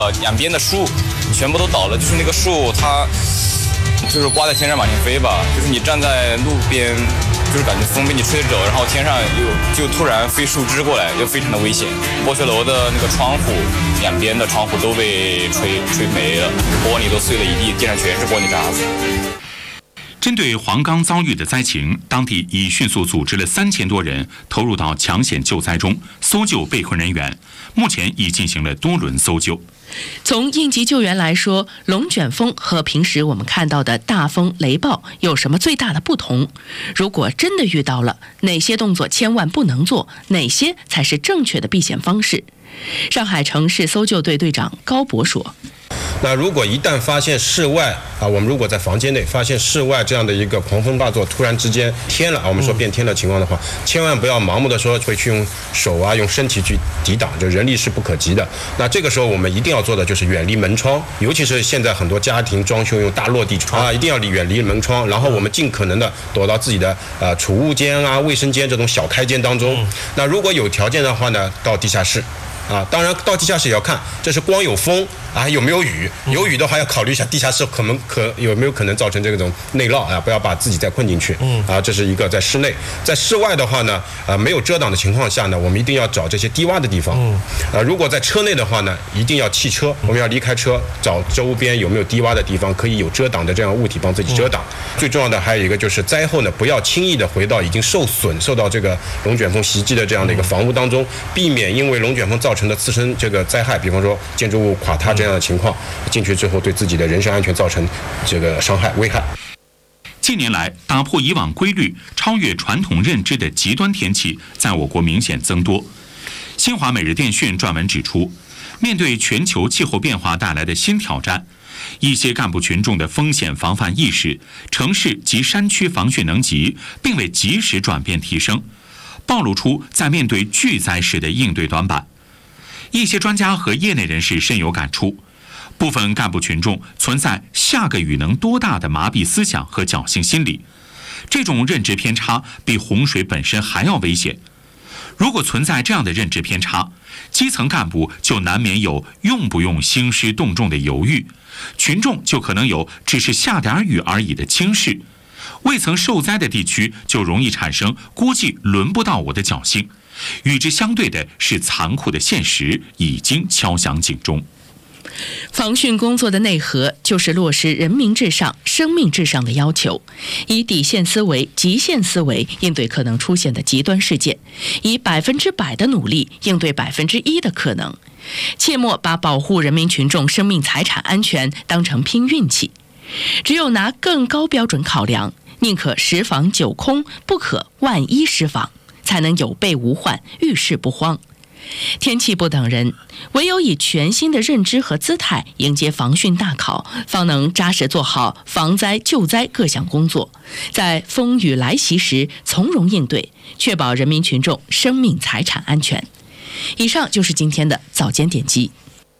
两边的树全部都倒了，就是那个树它就是刮在天上往前飞吧，就是你站在路边，就是感觉风被你吹着走，然后天上就突然飞树枝过来，就非常的危险。博学楼的那个窗户，两边的窗户都被吹没了，玻璃都碎了一地，地上全是玻璃渣子。 针对黄冈遭遇的灾情，当地已迅速组织了3000多人投入到抢险救灾中，搜救被困人员。目前已进行了多轮搜救。 从应急救援来说，龙卷风和平时我们看到的大风雷暴有什么最大的不同？如果真的遇到了，哪些动作千万不能做，哪些才是正确的避险方式？上海城市搜救队队长高博说。 那如果一旦发现室外我们如果在房间内发现室外这样的一个狂风大作，突然之间天了我们说变天的情况的话，千万不要盲目的说会去用手用身体去抵挡，就人力是不可及的。那这个时候我们一定要做的就是远离门窗，尤其是现在很多家庭装修用大落地窗一定要远离门窗，然后我们尽可能的躲到自己的储物间卫生间这种小开间当中。那如果有条件的话呢，到地下室。当然到地下室也要看，这是光有风有没有雨，有雨的话要考虑一下地下室有没有可能造成这种内涝不要把自己再困进去这是一个在室内。在室外的话呢没有遮挡的情况下呢，我们一定要找这些低洼的地方如果在车内的话呢，一定要弃车，我们要离开车，找周边有没有低洼的地方可以有遮挡的这样物体帮自己遮挡。最重要的还有一个就是灾后呢，不要轻易的回到已经受到这个龙卷风袭击的这样的一个房屋当中，避免因为龙卷风造成的自身这个灾害，比方说建筑物垮塌这样的情况，进去之后对自己的人身安全造成这个伤害危害。 近年来，打破以往规律、超越传统认知的极端天气在我国明显增多。新华每日电讯撰文指出，面对全球气候变化带来的新挑战，一些干部群众的风险防范意识、城市及山区防汛能级并未及时转变提升，暴露出在面对巨灾时的应对短板。一些专家和业内人士深有感触，部分干部群众存在下个雨能多大的麻痹思想和侥幸心理，这种认知偏差比洪水本身还要危险。如果存在这样的认知偏差，基层干部就难免有用不用兴师动众的犹豫，群众就可能有只是下点雨而已的轻视，未曾受灾的地区就容易产生估计轮不到我的侥幸。与之相对的是残酷的现实已经敲响警钟。 防汛工作的内核就是落实人民至上、生命至上的要求，以底线思维、极限思维应对可能出现的极端事件，以100%的努力应对1%的可能。切莫把保护人民群众生命财产安全当成拼运气，只有拿更高标准考量，宁可10防9空，不可万一失防，才能有备无患，遇事不慌。天气不等人，唯有以全新的认知和姿态迎接防汛大考，方能扎实做好防灾救灾各项工作，在风雨来袭时从容应对，确保人民群众生命财产安全。以上就是今天的早间点击。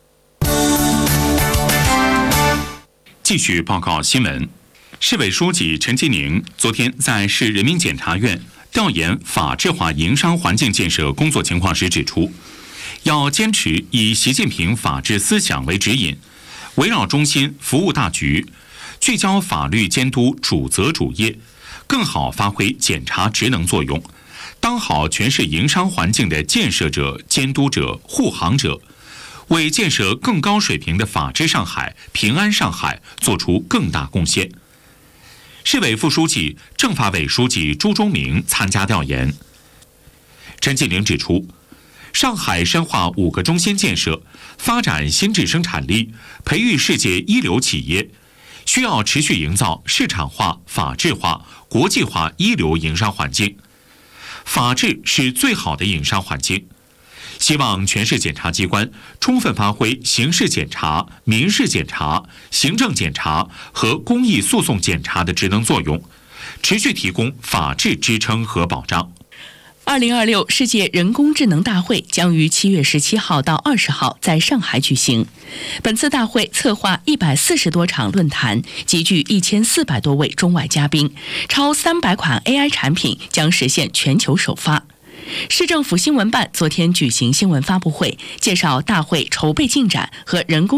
继续报告新闻。市委书记陈吉宁昨天在市人民检察院调研法治化营商环境建设工作情况时指出，要坚持以习近平法治思想为指引，围绕中心服务大局，聚焦法律监督主责主业，更好发挥检察职能作用，当好全市营商环境的建设者、监督者、护航者，为建设更高水平的法治上海、平安上海做出更大贡献。市委副书记、政法委书记朱忠明参加调研。陈吉宁指出，上海深化5个中心建设，发展新质生产力，培育世界一流企业，需要持续营造市场化、法治化、国际化一流营商环境。法治是最好的营商环境。希望全市检察机关充分发挥刑事检察、民事检察、行政检察和公益诉讼检察的职能作用，持续提供法治支撑和保障。 2026世界人工智能大会将于7月17号到20号在上海举行。本次大会策划140多场论坛，集聚1400多位中外嘉宾，超300款 AI 产品将实现全球首发。市政府新闻办昨天举行新闻发布会，介绍大会筹备进展和人工